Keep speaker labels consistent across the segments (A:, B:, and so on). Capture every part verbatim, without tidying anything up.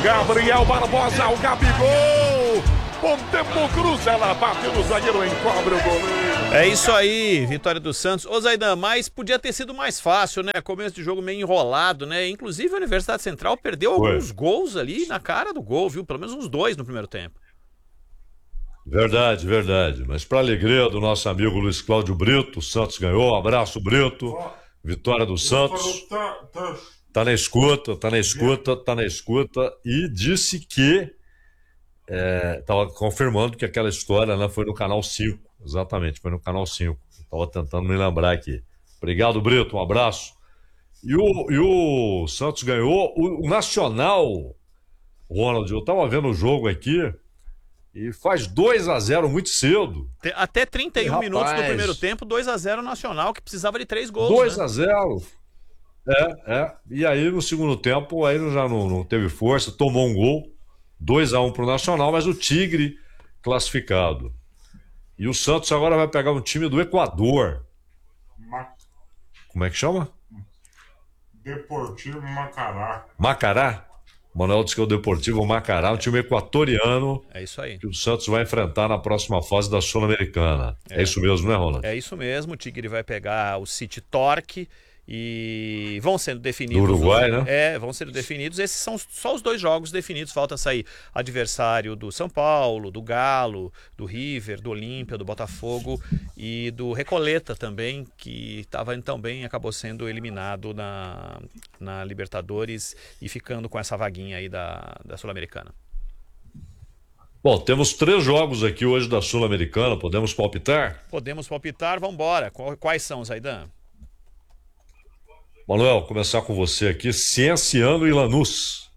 A: Gabriel Barbosa, o Gabigol. Bom tempo, cruza, ela bate no zagueiro, encobre o goleiro.
B: É isso aí, vitória do Santos. Ô Zaidan, mas podia ter sido mais fácil, né? Começo de jogo meio enrolado, né? Inclusive a Universidade Central perdeu alguns Foi. gols ali na cara do gol, viu? Pelo menos uns dois no primeiro tempo.
C: Verdade, verdade. Mas para alegria do nosso amigo Luiz Cláudio Brito, o Santos ganhou. Abraço, Brito. Vitória do Santos. Tá na escuta, tá na escuta, tá na escuta. E disse que É, tava confirmando que aquela história, né, foi no Canal cinco. Exatamente, foi no Canal cinco. Tava tentando me lembrar aqui. Obrigado, Brito, um abraço. E o, e o Santos ganhou. O, o Nacional, Ronald, eu tava vendo o jogo aqui e faz dois a zero muito cedo.
B: Até trinta e um
C: e,
B: minutos
C: rapaz,
B: do primeiro tempo, dois a zero Nacional, que precisava de três gols.
C: dois a
B: né?
C: zero. É, é. E aí no segundo tempo, aí já não, não teve força, tomou um gol. dois a um para o Nacional, mas o Tigre classificado. E o Santos agora vai pegar um time do Equador.
D: Ma...
C: Como é que chama?
D: Deportivo Macará.
C: Macará? O Manuel disse que é o Deportivo Macará, um time equatoriano.
B: É isso aí.
C: Que o Santos vai enfrentar na próxima fase da Sul-Americana. É. é isso mesmo, né, Ronald?
B: É isso mesmo. O Tigre vai pegar o City Torque. E vão sendo definidos.
C: Do Uruguai,
B: os,
C: né?
B: É, vão sendo definidos. Esses são só os dois jogos definidos. Falta sair adversário do São Paulo, do Galo, do River, do Olímpia, do Botafogo e do Recoleta também, que estava tão bem e acabou sendo eliminado na, na Libertadores e ficando com essa vaguinha aí da, da Sul-Americana.
C: Bom, temos três jogos aqui hoje da Sul-Americana. Podemos palpitar?
B: Podemos palpitar, vamos embora. Quais são, Zaidan?
C: Manuel, começar com você aqui. Cienciano e Lanús.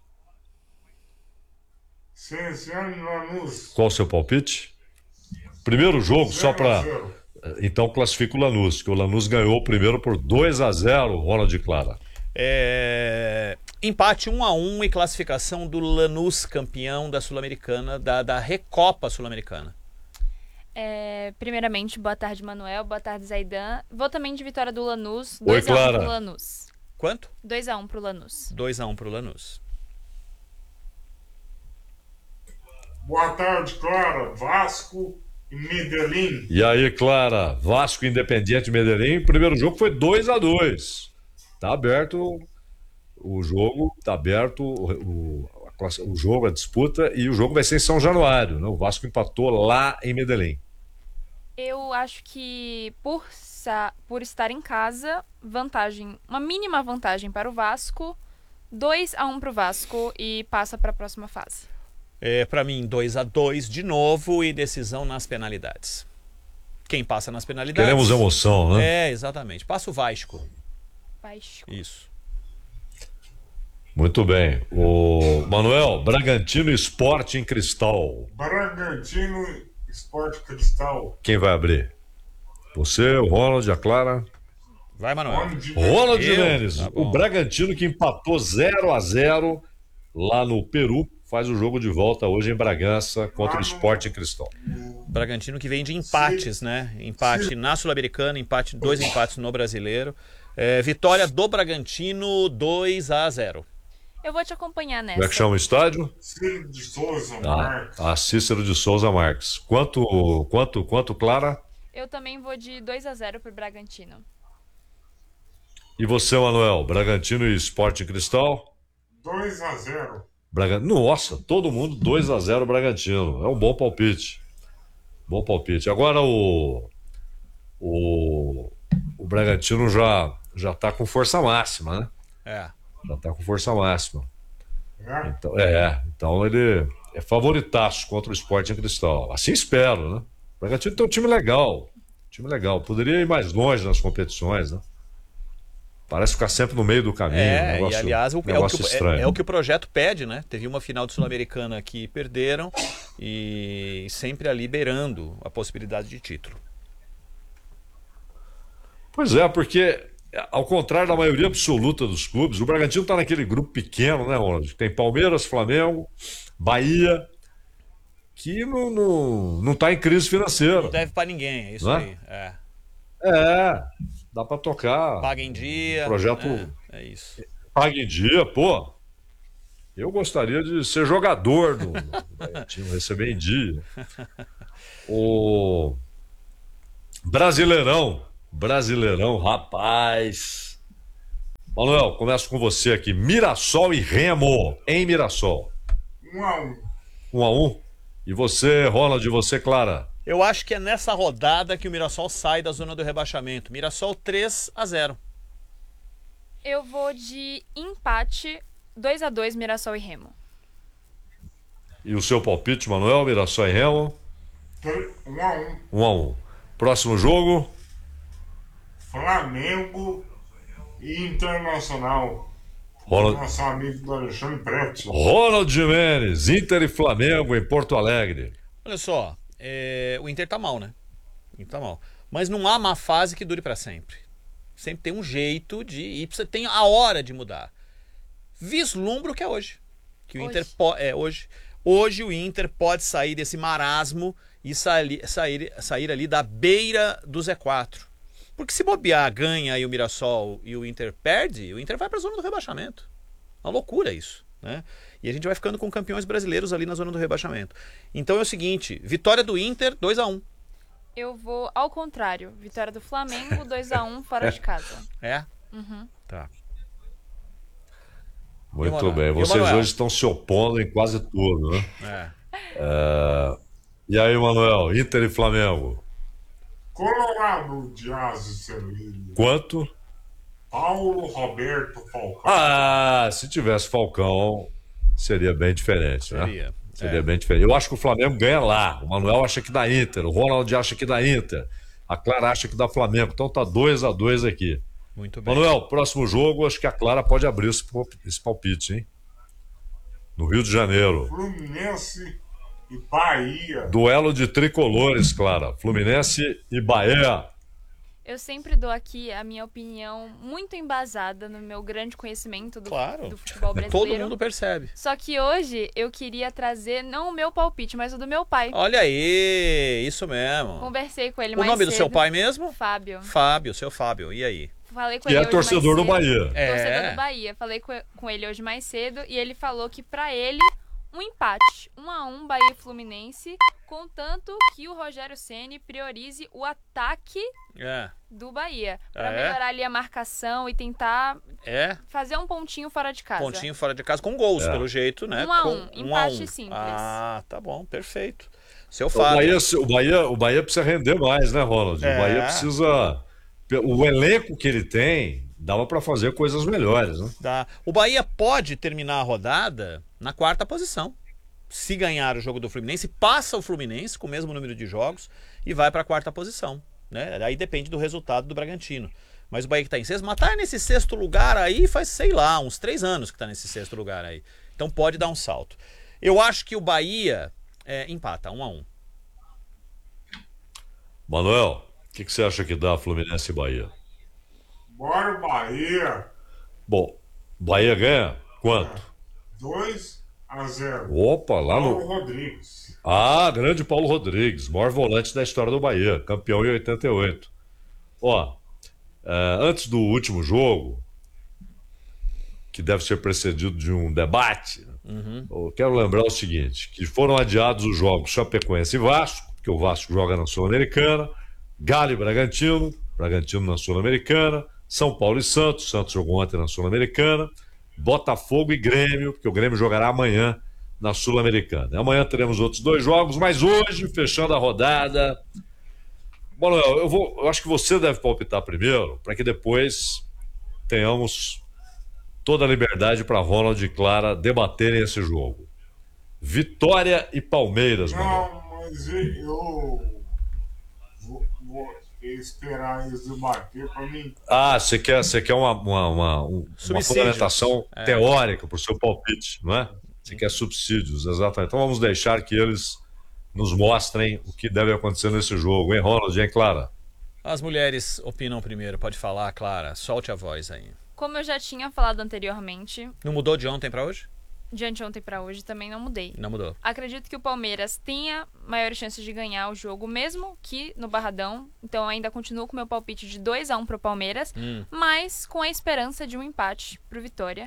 D: Cienciano e Lanús.
C: Qual o seu palpite? Primeiro jogo, só para... Então classifica o Lanús, que o Lanús ganhou o primeiro por dois a zero, Ronald Clara.
B: É... Empate um a um e classificação do Lanús campeão da Sul-Americana, da, da Recopa Sul-Americana.
E: É, primeiramente, boa tarde, Manuel. Boa tarde, Zaidan. Vou também de vitória do Lanús.
C: Oi, Clara.
E: dois a um pro Lanús.
B: Quanto?
E: dois a um pro Lanús.
B: dois a um pro Lanús.
D: Boa tarde, Clara. Vasco e Medellín.
C: E aí, Clara? Vasco Independiente Medellín. O primeiro jogo foi dois a dois. Tá aberto o jogo, tá aberto o, o, a, o jogo, a disputa, e o jogo vai ser em São Januário, né? O Vasco empatou lá em Medellín.
E: Eu acho que por, por estar em casa, vantagem, uma mínima vantagem para o Vasco, dois a um para o Vasco e passa para a próxima fase.
B: É, para mim, dois a dois de novo e decisão nas penalidades. Quem passa nas penalidades...
C: Queremos emoção, né?
B: É, exatamente. Passa o Vasco.
E: Vasco.
B: Isso.
C: Muito bem. O Manuel, Bragantino Esporte em Cristal.
D: Bragantino Esporte Cristal.
C: Quem vai abrir? Você, o Ronald, a Clara?
B: Vai, Manuel.
C: Ronald Gimenez.
B: Tá
C: o Bragantino que empatou zero a zero lá no Peru, faz o jogo de volta hoje em Bragança contra o Esporte em Cristal.
B: Bragantino que vem de empates, né? Empate na Sul-Americana, empate, dois empates no Brasileiro. É, vitória do Bragantino, dois a zero.
E: Eu vou te acompanhar nessa.
C: Como é que chama o estádio?
D: Cícero de Souza
C: ah,
D: Marques.
C: Ah, Cícero de Souza Marques. Quanto, quanto, quanto, Clara?
E: Eu também vou de dois a zero pro Bragantino.
C: E você, Manuel? Bragantino e Sport Cristal?
D: dois a zero.
C: Braga... Nossa, todo mundo dois a zero Bragantino. É um bom palpite. Bom palpite. Agora o... O, o Bragantino já, já tá com força máxima, né?
B: É.
C: Já tá com força máxima.
D: É?
C: Então, é, então ele é favoritaço contra o Sport em Cristal. Assim espero, né? O Bragantino tem um time legal. Time legal. Poderia ir mais longe nas competições, né? Parece ficar sempre no meio do caminho.
B: É,
C: negócio,
B: e aliás, o, é, o que,
C: estranho.
B: É, é o que o projeto pede, né? Teve uma final de Sul-Americana que perderam e sempre ali beirando a possibilidade de título.
C: Pois é, porque ao contrário da maioria absoluta dos clubes, o Bragantino está naquele grupo pequeno, né, Ronald? Tem Palmeiras, Flamengo, Bahia, que não, não, não tá em crise financeira.
B: Não deve para ninguém, é isso
C: Não é?
B: aí. É.
C: É, dá para tocar.
B: Paga em dia.
C: Projeto.
B: Né? É isso.
C: Paga em dia, pô. Eu gostaria de ser jogador do Bragantino, receber em dia. O Brasileirão. Brasileirão, rapaz. Manuel, começo com você aqui. Mirassol e Remo, em Mirassol.
D: Um a um.
C: Um a um. E você, Ronald, e você, Clara?
B: Eu acho que é nessa rodada que o Mirassol sai da zona do rebaixamento. Mirassol três a zero.
E: Eu vou de empate, dois a dois, Mirassol e Remo.
C: E o seu palpite, Manuel? Mirassol e Remo?
D: Tre- Um a um.
C: um a um. Próximo jogo?
D: Flamengo e Internacional.
C: Ronald,
D: Nosso amigo do Alexandre Preto.
C: Ronald Gimenez, Inter e Flamengo em Porto Alegre.
B: Olha só, é, o Inter tá mal, né? O Inter tá mal. Mas não há má fase que dure para sempre. Sempre tem um jeito de ir, você tem a hora de mudar. Vislumbro que é hoje. Que o
E: Hoje.
B: Inter po- é hoje. Hoje o Inter pode sair desse marasmo e sair, sair, sair ali da beira do Z quatro. Porque se bobear, ganha e o Mirassol e o Inter perde, o Inter vai para a zona do rebaixamento. Uma loucura isso, né? E a gente vai ficando com campeões brasileiros ali na zona do rebaixamento. Então é o seguinte, vitória do Inter, dois a um.
E: Eu vou ao contrário. Vitória do Flamengo, dois a um, fora de casa.
B: É?
E: Uhum.
B: Tá.
C: Muito
B: Manuel?
C: bem.
B: E o
C: Vocês
B: Manuel?
C: hoje estão se opondo em quase tudo, né?
B: É.
C: E aí, Manuel, Inter e Flamengo?
D: Colorado de Aço Celírio.
C: Quanto?
D: Paulo Roberto Falcão.
C: Ah, se tivesse Falcão, seria bem diferente, né?
B: Seria.
C: Seria
B: É.
C: bem diferente. Eu acho que o Flamengo ganha lá. O Manuel acha que dá Inter. O Ronald acha que dá Inter. A Clara acha que dá Flamengo. Então tá dois a dois aqui.
B: Muito bem.
C: Manuel, próximo jogo, acho que a Clara pode abrir esse pal- esse palpite, hein? No Rio de Janeiro.
D: Fluminense e Bahia.
C: Duelo de tricolores, Clara. Fluminense e Bahia.
E: Eu sempre dou aqui a minha opinião muito embasada no meu grande conhecimento do,
B: Claro.
E: do futebol
B: Todo
E: brasileiro.
B: mundo percebe.
E: Só que hoje eu queria trazer não o meu palpite, mas o do meu pai.
B: Olha aí, isso mesmo.
E: Conversei com ele
B: O
E: mais
B: nome do
E: cedo.
B: seu pai mesmo?
E: Fábio.
B: Fábio, seu Fábio. E aí?
E: Falei com
C: Que
E: ele
C: é
E: hoje
C: torcedor do
E: mais cedo.
C: Bahia.
B: É.
E: Torcedor do Bahia. Falei co- com ele hoje mais cedo e ele falou que pra ele um empate, um a um Bahia e Fluminense, contanto que o Rogério Ceni priorize o ataque
B: É.
E: do Bahia pra
B: Ah, é?
E: melhorar ali a marcação e tentar
B: É.
E: fazer um pontinho fora de casa.
B: Pontinho fora de casa com gols,
C: É.
B: pelo jeito, né?
E: Um a
B: Com-
E: um, empate simples.
B: Ah, tá bom, perfeito. Seu
C: O
B: Fábio.
C: Bahia, o, Bahia, o Bahia precisa render mais, né, Ronald?
B: É.
C: O Bahia precisa. O elenco que ele tem, dava para fazer coisas melhores, né?
B: Dá. O Bahia pode terminar a rodada na quarta posição. Se ganhar o jogo do Fluminense, passa o Fluminense com o mesmo número de jogos e vai para a quarta posição, né? Aí depende do resultado do Bragantino. Mas o Bahia que está em sexto, mas tá nesse sexto lugar aí faz, sei lá, uns três anos que está nesse sexto lugar aí. Então pode dar um salto. Eu acho que o Bahia é, empata, um a um.
C: Manuel, o que, que você acha que dá Fluminense e Bahia?
D: Bora Bahia.
C: Bom, Bahia ganha quanto?
D: dois a zero.
C: Opa, lá
D: Paulo
C: no.
D: Rodrigues.
C: Ah, grande Paulo Rodrigues, maior volante da história do Bahia, campeão em oitenta e oito. Ó, é, antes do último jogo, que deve ser precedido de um debate, eu quero lembrar o seguinte, que foram adiados os jogos Chapecoense e Vasco, porque o Vasco joga na Sul-Americana, Galo e Bragantino, Bragantino na Sul-Americana, São Paulo e Santos, Santos jogou ontem na Sul-Americana, Botafogo e Grêmio, porque o Grêmio jogará amanhã na Sul-Americana. Amanhã teremos outros dois jogos, mas hoje, fechando a rodada... Manuel, eu, vou, eu acho que você deve palpitar primeiro, para que depois tenhamos toda a liberdade para Ronald e Clara debaterem esse jogo. Vitória e Palmeiras, Manuel.
D: Não, mas eu vou, vou esperar eles debater pra mim.
C: Ah, você quer, você quer uma, uma, uma, um- uma
B: Subsídios.
C: fundamentação
B: É.
C: teórica para o seu palpite, não é? Você quer subsídios, exatamente. Então vamos deixar que eles nos mostrem o que deve acontecer nesse jogo, hein, Ronald, hein, Clara?
B: As mulheres opinam primeiro, pode falar, Clara. Solte a voz aí.
E: Como eu já tinha falado anteriormente,
B: Não mudou de ontem para hoje?
E: de anteontem pra hoje também não mudei.
B: Não mudou.
E: Acredito que o Palmeiras tenha maiores chances de ganhar o jogo, mesmo que no Barradão. Então eu ainda continuo com o meu palpite de dois a um pro Palmeiras,
B: Hum.
E: mas com a esperança de um empate pro Vitória.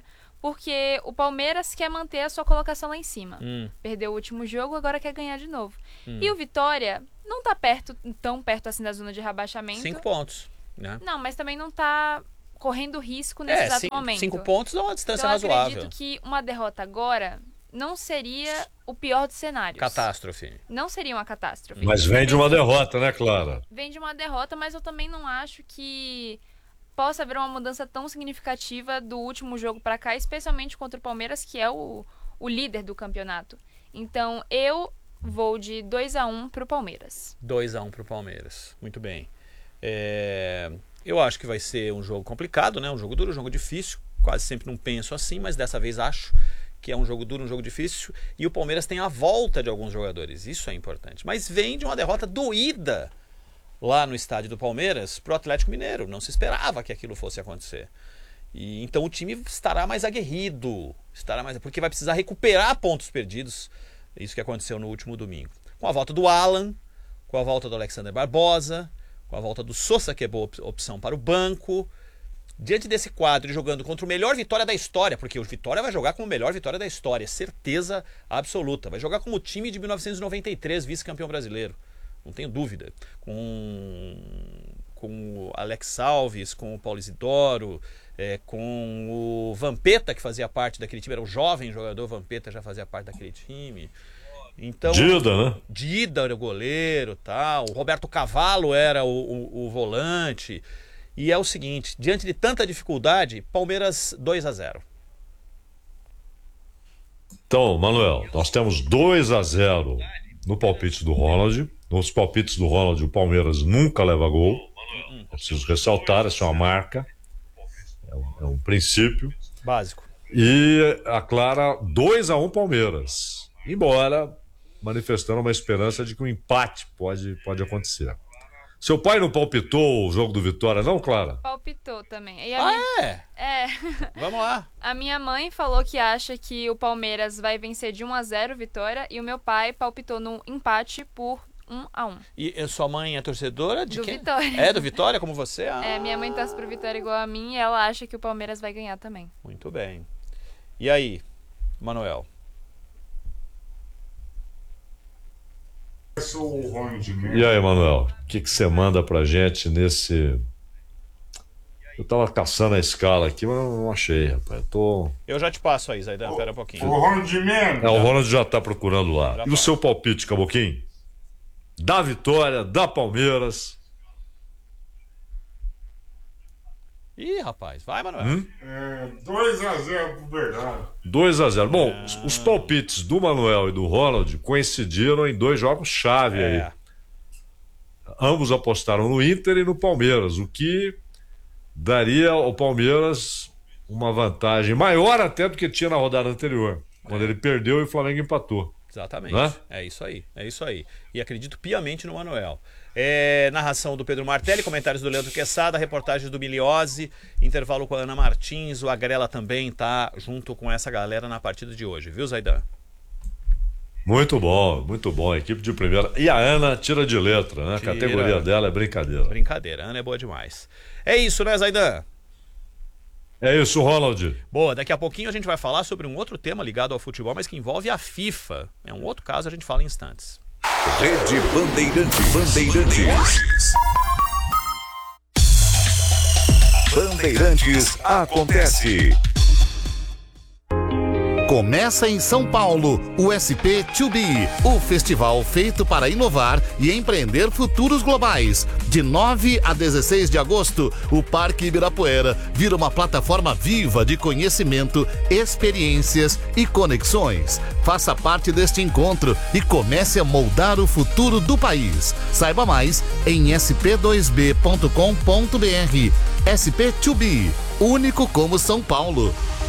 E: porque o Palmeiras quer manter a sua colocação lá em cima.
B: Hum.
E: Perdeu o último jogo, agora quer ganhar de novo.
B: Hum.
E: E o Vitória não tá perto, tão perto assim da zona de rebaixamento.
B: Cinco pontos, né?
E: Não, mas também não tá correndo risco nesse
B: É,
E: exato
B: cinco,
E: momento.
B: cinco pontos dá uma distância
E: Então eu
B: razoável.
E: acredito que uma derrota agora não seria o pior dos cenários.
B: Catástrofe.
E: Não seria uma catástrofe.
C: Mas vem de uma derrota, né, Clara?
E: Vem de uma derrota, mas eu também não acho que possa haver uma mudança tão significativa do último jogo pra cá, especialmente contra o Palmeiras, que é o, o líder do campeonato. Então, eu vou de dois a um pro Palmeiras.
B: dois a um pro Palmeiras. Muito bem. É, Eu acho que vai ser um jogo complicado, né? Um jogo duro, um jogo difícil. Quase sempre não penso assim, mas dessa vez acho que é um jogo duro, um jogo difícil. E o Palmeiras tem a volta de alguns jogadores. Isso é importante. Mas vem de uma derrota doída lá no estádio do Palmeiras pro Atlético Mineiro. Não se esperava que aquilo fosse acontecer. E então o time estará mais aguerrido, estará mais, porque vai precisar recuperar pontos perdidos. Isso que aconteceu no último domingo. Com a volta do Alan, com a volta do Alexander Barbosa, com a volta do Sousa, que é boa opção para o banco. Diante desse quadro, jogando contra o melhor Vitória da história, porque o Vitória vai jogar como o melhor Vitória da história, certeza absoluta. Vai jogar como o time de mil novecentos e noventa e três, vice-campeão brasileiro. Não tenho dúvida. Com, com o Alex Alves, com o Paulo Isidoro, é, com o Vampeta, que fazia parte daquele time, era o jovem jogador Vampeta, já fazia parte daquele time. Então,
C: Dida, né?
B: Dida era o goleiro, tal. O Roberto Cavalo era o, o, o volante. E é o seguinte, diante de tanta dificuldade, Palmeiras dois a zero.
C: Então, Manuel, nós temos dois a zero no palpite do Ronald. Nos palpites do Ronald, o Palmeiras nunca leva gol. Eu preciso ressaltar, essa é uma marca. É um, é um princípio.
B: Básico.
C: E a Clara, dois a um Palmeiras. Embora manifestando uma esperança de que um empate pode, pode acontecer. Seu pai não palpitou o jogo do Vitória, não, Clara?
E: Palpitou também. E a
B: Ah,
E: minha...
B: é?
E: É.
B: Vamos lá.
E: A minha mãe falou que acha que o Palmeiras vai vencer de um a zero Vitória, e o meu pai palpitou no empate por um a um.
B: E a sua mãe é torcedora de
E: Do
B: quem?
E: Vitória.
B: É do Vitória, como você? Ah,
E: É, minha mãe torce pro Vitória igual a mim, e ela acha que o Palmeiras vai ganhar também.
B: Muito bem. E aí, Manuel?
D: Eu sou o Ronald mesmo.
C: E aí, Manuel, o que que você manda pra gente nesse... Eu tava caçando a escala aqui, mas não achei, rapaz. Eu tô...
B: Eu já te passo aí, Zaidan, pera um
D: O
B: pouquinho.
D: Ronald mesmo.
C: É, o Ronald já tá procurando lá.
B: Já
C: E o
B: tá.
C: seu palpite, Caboquinho? Da Vitória, da Palmeiras.
B: Ih, rapaz, vai, Manuel.
C: Hum?
D: É, dois a zero pro Bernardo.
C: dois a zero. Bom, os, os palpites do Manuel e do Ronald coincidiram em dois jogos-chave
B: É.
C: aí. Ambos apostaram no Inter e no Palmeiras, o que daria ao Palmeiras uma vantagem maior até do que tinha na rodada anterior, quando ele perdeu e o Flamengo empatou.
B: Exatamente.
C: Né?
B: É isso aí, é isso aí. E acredito piamente no Manuel. É, narração do Pedro Martelli, comentários do Leandro Quesada, reportagens do Miliose, intervalo com a Ana Martins, o Agrela também tá junto com essa galera na partida de hoje, viu, Zaidan?
C: Muito bom, muito bom. Equipe de primeira. E a Ana tira de letra, né? A
B: Tira.
C: categoria dela é brincadeira.
B: Brincadeira, a Ana é boa demais. É isso, né, Zaidan?
C: É isso, Ronald.
B: Boa, daqui a pouquinho a gente vai falar sobre um outro tema ligado ao futebol, mas que envolve a FIFA. É um outro caso, a gente fala em instantes.
F: Rede Bandeirantes. Bandeirantes. Bandeirantes acontece.
G: Começa em São Paulo o S P dois B, o festival feito para inovar e empreender futuros globais. De nove a dezesseis de agosto, o Parque Ibirapuera vira uma plataforma viva de conhecimento, experiências e conexões. Faça parte deste encontro e comece a moldar o futuro do país. Saiba mais em s p dois b ponto com ponto b r. S P dois B, único como São Paulo.